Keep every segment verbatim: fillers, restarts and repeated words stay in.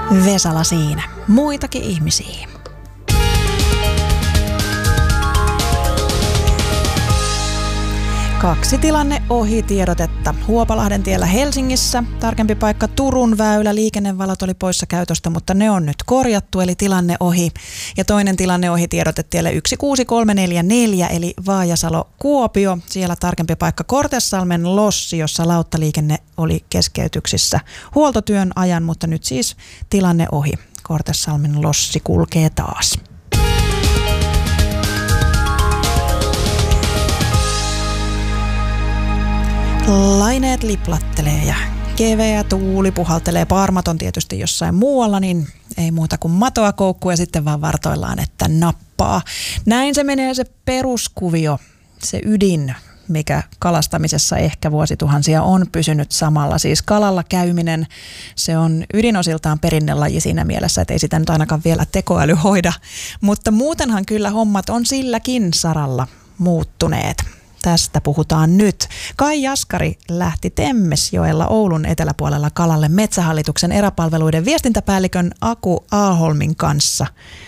Vesala siinä. Muitakin ihmisiä. Kaksi tilanne ohi tiedotetta. Huopalahden tiellä Helsingissä, tarkempi paikka Turun väylä, liikennevalot oli poissa käytöstä, mutta ne on nyt korjattu, eli tilanne ohi. Ja toinen tilanne ohi tiedotetielle yksi kuusi kolme neljä neljä, eli Vaajasalo Kuopio. Siellä tarkempi paikka Kortesalmen Lossi, jossa lauttaliikenne oli keskeytyksissä huoltotyön ajan, mutta nyt siis tilanne ohi. Kortesalmen Lossi kulkee taas. Laineet liplattelee ja keveä tuuli puhaltelee. Paarmat on tietysti jossain muualla, niin ei muuta kuin matoa koukkuu ja sitten vaan vartoillaan, että nappaa. Näin se menee se peruskuvio, se ydin, mikä kalastamisessa ehkä vuosituhansia on pysynyt samalla. Siis kalalla käyminen, se on ydinosiltaan perinnelaji siinä mielessä, että ei sitä nyt ainakaan vielä tekoäly hoida. Mutta muutenhan kyllä hommat on silläkin saralla muuttuneet. Tästä puhutaan nyt. Kai Jaskari lähti Temmesjoella Oulun eteläpuolella kalalle Metsähallituksen eräpalveluiden viestintäpäällikön Aku Alholmin kanssa.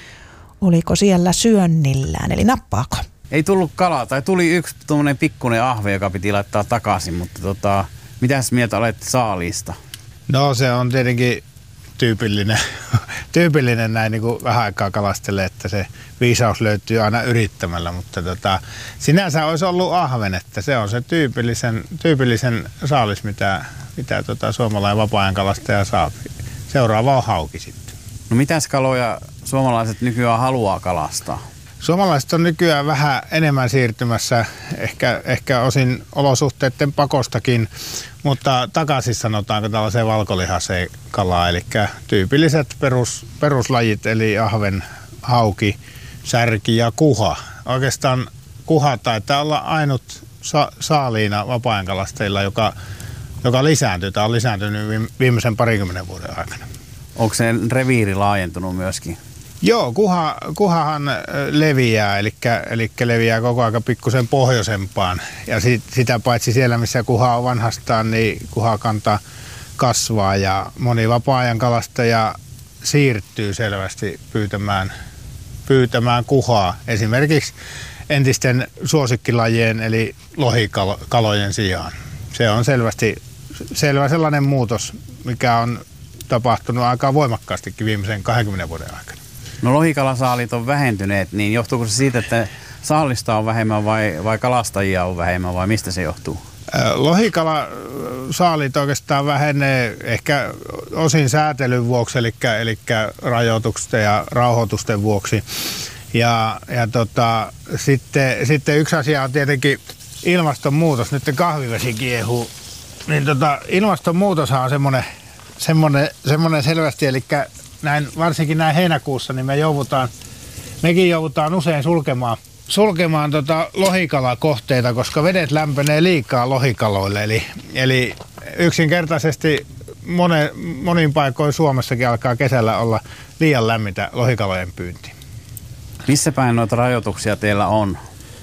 Oliko siellä syönnillään, eli nappaako? Ei tullut kalaa, tai tuli yksi tuommoinen pikkuinen ahve, joka piti laittaa takaisin, mutta tota, mitäs mieltä olet saaliista? No se on tietenkin tyypillinen, tyypillinen näin niin kuin vähän aikaa kalastelee, että se viisaus löytyy aina yrittämällä, mutta tota, sinänsä olisi ollut ahven, että se on se tyypillisen, tyypillisen saalis, mitä, mitä tota suomalainen vapaa-ajan kalastaja saa. Seuraava on hauki sitten. No mitäs kaloja suomalaiset nykyään haluaa kalastaa? Suomalaiset on nykyään vähän enemmän siirtymässä, ehkä, ehkä osin olosuhteiden pakostakin, mutta takaisin sanotaanko tällaiseen valkolihaseen kalaa, eli tyypilliset perus, peruslajit, eli ahven, hauki, särki ja kuha. Oikeastaan kuha taitaa olla ainut sa- saaliina vapaa-ajan kalastajilla, joka, joka lisääntyy. Tämä on lisääntynyt viimeisen parikymmenen vuoden aikana. Onko se reviiri laajentunut myöskin? Joo, kuha, kuhahan leviää, eli, eli leviää koko ajan pikkusen pohjoisempaan. Ja sit, sitä paitsi siellä, missä kuha on vanhastaan, niin kuhakanta kasvaa ja moni vapaa-ajan kalastaja siirtyy selvästi pyytämään, pyytämään kuhaa. Esimerkiksi entisten suosikkilajien eli lohikalojen sijaan. Se on selvästi selvä sellainen muutos, mikä on tapahtunut aika voimakkaastikin viimeisen kahdenkymmenen vuoden aikana. No lohikalasaalit on vähentyneet, niin johtuuko se siitä, että saalista on vähemmän vai, vai kalastajia on vähemmän vai mistä se johtuu? Lohikalasaalit oikeastaan vähenee ehkä osin säätelyn vuoksi, eli, eli rajoitusten ja rauhoitusten vuoksi. Ja, ja tota, sitten, sitten yksi asia on tietenkin ilmastonmuutos. Nyt kahvivesi kiehuu. Niin tota, ilmastonmuutoshan on semmoinen, semmoinen, semmoinen selvästi, eli näin, varsinkin näin heinäkuussa, niin me joudutaan, mekin joudutaan usein sulkemaan, sulkemaan tota lohikalakohteita, koska vedet lämpenee liikaa lohikaloille. Eli, eli yksinkertaisesti monen, monin paikoin Suomessakin alkaa kesällä olla liian lämmintä lohikalojen pyynti. Missä päin noita rajoituksia teillä on?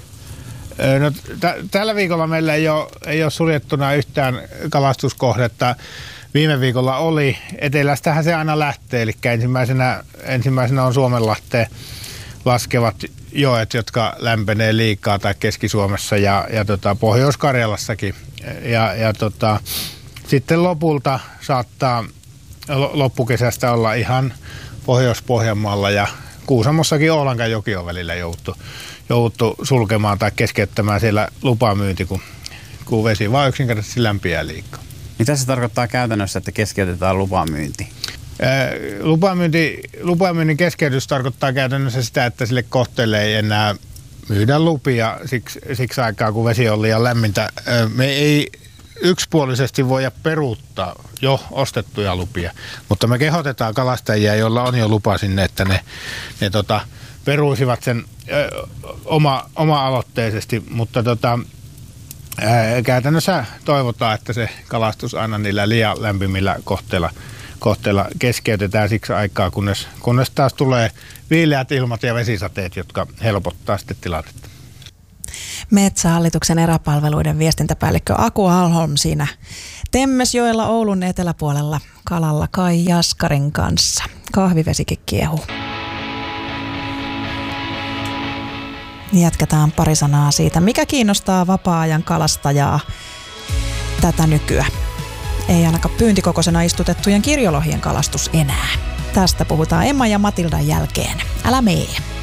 No, t- tällä viikolla meillä ei ole, ei ole suljettuna yhtään kalastuskohdetta. Viime viikolla oli. Etelästähän se aina lähtee, eli ensimmäisenä, ensimmäisenä on Suomenlahteen laskevat joet, jotka lämpenee liikaa, tai Keski-Suomessa ja, ja tota, Pohjois-Karjalassakin. Ja, ja tota, sitten lopulta saattaa loppukesästä olla ihan Pohjois-Pohjanmaalla ja Kuusamossakin Oulanganjoki on välillä jouduttu, jouduttu sulkemaan tai keskeyttämään siellä lupamyynti, kun, kun vesi vaan yksinkertaisesti lämpiää liikaa. Mitä se tarkoittaa käytännössä, että keskeytetään lupamyynti? Lupamyynti, lupamyynnin keskeytys tarkoittaa käytännössä sitä, että sille kohteelle ei enää myydä lupia siksi, siksi aikaa, kun vesi on liian lämmintä. Me ei yksipuolisesti voida peruuttaa jo ostettuja lupia, mutta me kehotetaan kalastajia, joilla on jo lupa sinne, että ne, ne tota, peruisivat sen ö, oma, oma-aloitteisesti, mutta tota, ää, käytännössä toivotaan, että se kalastus aina niillä liian lämpimillä kohteilla kohteella keskeytetään siksi aikaa, kunnes, kunnes taas tulee viileät ilmat ja vesisateet, jotka helpottaa sitten tilannetta. Metsähallituksen eräpalveluiden viestintäpäällikkö Aku Alholm siinä Temmesjoella Oulun eteläpuolella kalalla Kai Jaskarin kanssa. Kahvivesikin kiehuu. Jatketaan pari sanaa siitä, mikä kiinnostaa vapaa-ajan kalastajaa tätä nykyä. Ei ainakaan pyyntikokoisena istutettujen kirjolohien kalastus enää. Tästä puhutaan Emma ja Matildan jälkeen. Älä mee!